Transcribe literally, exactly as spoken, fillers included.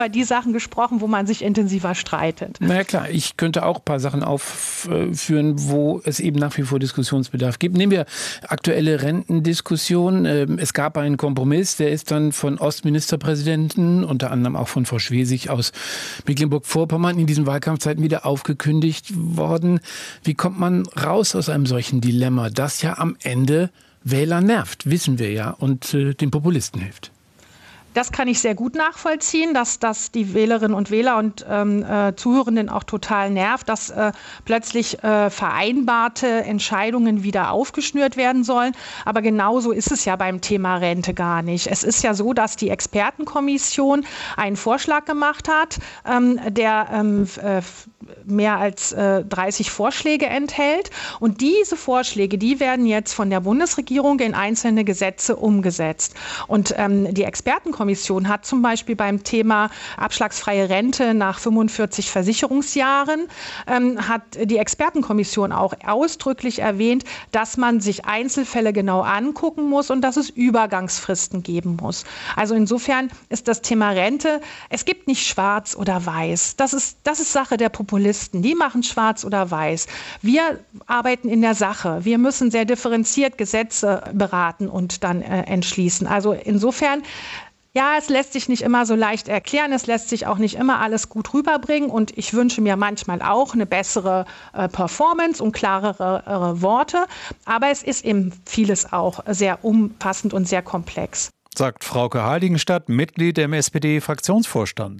über die Sachen gesprochen, wo man sich intensiver streitet. Na ja, klar, ich könnte auch ein paar Sachen aufführen, wo es eben nach wie vor Diskussionsbedarf gibt. Nehmen wir aktuelle Rentendiskussion. Es gab einen Kompromiss, der ist dann von Ostministerpräsidenten, unter anderem auch von Frau Schwesig aus Mecklenburg-Vorpommern, in diesen Wahlkampfzeiten wieder aufgekündigt worden. Wie kommt man raus aus einem solchen Dilemma, das ja am Ende Wähler nervt, wissen wir ja, und äh, den Populisten hilft? Das kann ich sehr gut nachvollziehen, dass das die Wählerinnen und Wähler und ähm, äh, Zuhörenden auch total nervt, dass äh, plötzlich äh, vereinbarte Entscheidungen wieder aufgeschnürt werden sollen. Aber genauso ist es ja beim Thema Rente gar nicht. Es ist ja so, dass die Expertenkommission einen Vorschlag gemacht hat, ähm, der ähm, äh, mehr als äh, dreißig Vorschläge enthält. Und diese Vorschläge, die werden jetzt von der Bundesregierung in einzelne Gesetze umgesetzt. Und ähm, die Expertenkommission Kommission hat zum Beispiel beim Thema abschlagsfreie Rente nach fünfundvierzig Versicherungsjahren, ähm, hat die Expertenkommission auch ausdrücklich erwähnt, dass man sich Einzelfälle genau angucken muss und dass es Übergangsfristen geben muss. Also insofern ist das Thema Rente, es gibt nicht schwarz oder weiß. Das ist, das ist Sache der Populisten. Die machen schwarz oder weiß. Wir arbeiten in der Sache. Wir müssen sehr differenziert Gesetze beraten und dann äh, entschließen. Also insofern, ja, es lässt sich nicht immer so leicht erklären, es lässt sich auch nicht immer alles gut rüberbringen und ich wünsche mir manchmal auch eine bessere äh, Performance und klarere äh, Worte, aber es ist eben vieles auch sehr umfassend und sehr komplex. Sagt Frauke Heiligenstadt, Mitglied im S P D-Fraktionsvorstand.